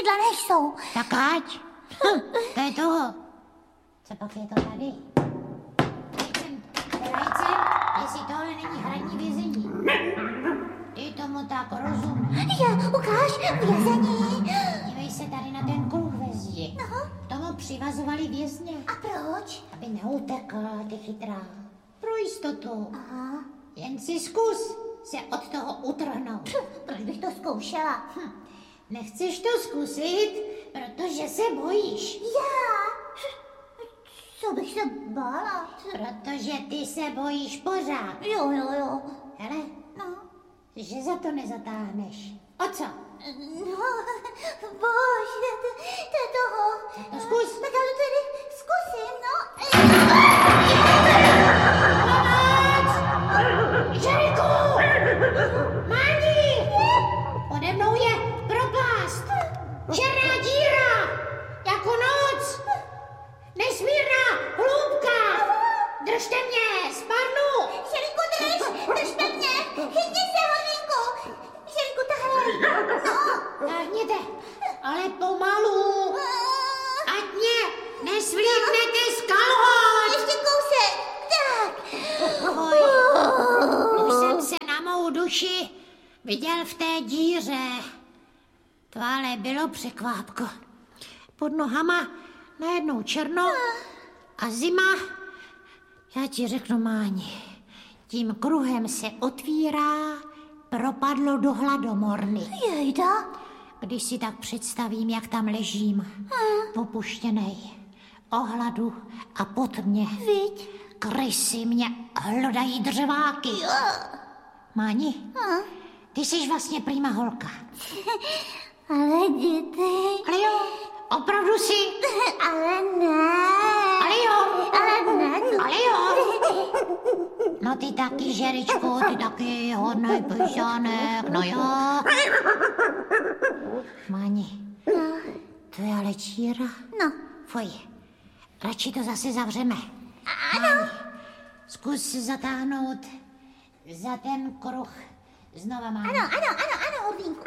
kormidla nejsou. Tak ať. To je toho. Co pak je to tady? Vejcem, jestli tohle není hradní vězení. Ty tomu tak rozum. Ukáž, vězení. Dívej se tady na ten kruh ve zdi. No. K tomu přivazovali vězně. A proč? Aby neutekl, ty chytrá. Pro jistotu. Aha. Jen si zkus se od toho utrhnout. Proč bych to zkoušela? Nechceš to zkusit, protože se bojíš. Já? Co bych se bála? Protože ty se bojíš pořád. Jo. Hele, No. že za to nezatáhneš. O co? No, bože, to je toho. No zkus. Tak já to tedy zkusím, no. Žeriku! Máni! Pode mnou je propast. Černá díra! Jako noc! Nesmírná hloubka! Držte mě, spadnu! Želiku, držte mě. Chytni se, hodinku. Želiku, tahle. No. Táhněte, ale pomalu. Ať mě nesvlíknete z kalhot! Ještě kousek. Tak. Ahoj. Už jsem se na mou duši viděl v té díře. To ale bylo překvápko. Pod nohama najednou černo a zima. Já ti řeknu, Máni, tím kruhem se otvírá propadlo do hladomorny. Jejda. Když si tak představím, jak tam ležím, opuštěnej, o hladu a pod mě. Viď? Krysy mě hlodají dřeváky. Máni, ty jsi vlastně prýma holka. Ale děti. Ale jo, opravdu si. Ale ne. Ale jo. Ale ne. Ale jo. No ty taky, Žeričku, ty taky hodnej pyšánek, no jo. Máni, to je ale číra. No. Fuj, radši to zase zavřeme. Ano. Máni, zkus zatáhnout za ten kruh. Znova, Máni. Ano, hodinku.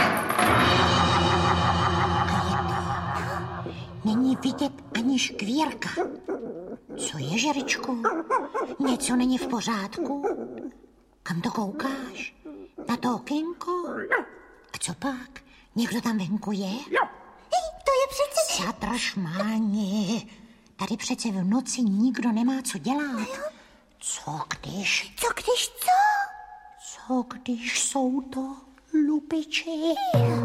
Není vidět ani škvírka. Co je, Žeričku? Něco není v pořádku? Kam to koukáš? Na to okénko? A co pak? Někdo tam venku je? To je přece... Zatrž, Máni. Tady přece v noci nikdo nemá co dělat. Co když? Co? Co když jsou to lupiči?